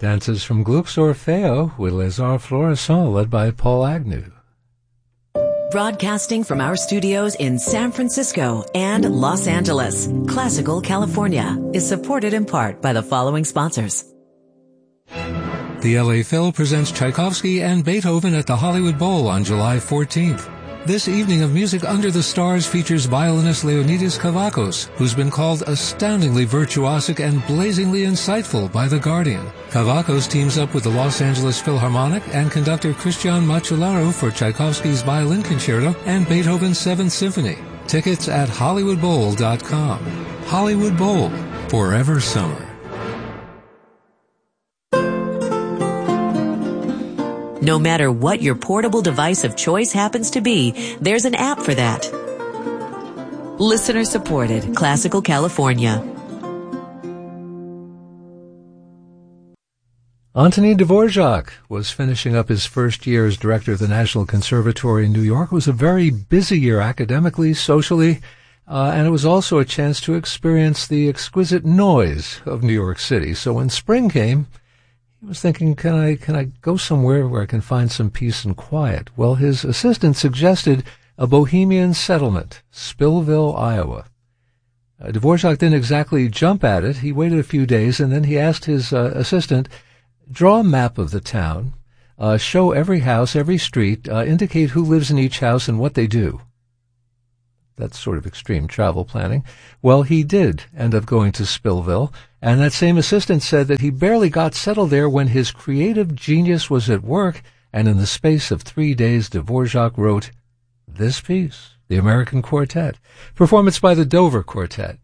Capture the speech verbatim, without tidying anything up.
Dances from Gluck's Orfeo with Les Arts Florissants, led by Paul Agnew. Broadcasting from our studios in San Francisco and Los Angeles, Classical California is supported in part by the following sponsors. The L A Phil presents Tchaikovsky and Beethoven at the Hollywood Bowl on July fourteenth. This evening of Music Under the Stars features violinist Leonidas Kavakos, who's been called astoundingly virtuosic and blazingly insightful by The Guardian. Kavakos teams up with the Los Angeles Philharmonic and conductor Christian Macellaro for Tchaikovsky's Violin Concerto and Beethoven's Seventh Symphony. Tickets at hollywood bowl dot com. Hollywood Bowl, forever summer. No matter what your portable device of choice happens to be, there's an app for that. Listener supported, Classical California. Antonin Dvorak was finishing up his first year as director of the National Conservatory in New York. It was a very busy year academically, socially, uh, and it was also a chance to experience the exquisite noise of New York City. So when spring came, I was thinking, can I can I go somewhere where I can find some peace and quiet? Well, his assistant suggested a bohemian settlement, Spillville, Iowa. Uh, Dvorak didn't exactly jump at it. He waited a few days, and then he asked his uh, assistant, draw a map of the town, uh, show every house, every street, uh, indicate who lives in each house and what they do. That's sort of extreme travel planning. Well, he did end up going to Spillville, and that same assistant said that he barely got settled there when his creative genius was at work, and in the space of three days, Dvorak wrote this piece, the American Quartet, performance by the Dover Quartet.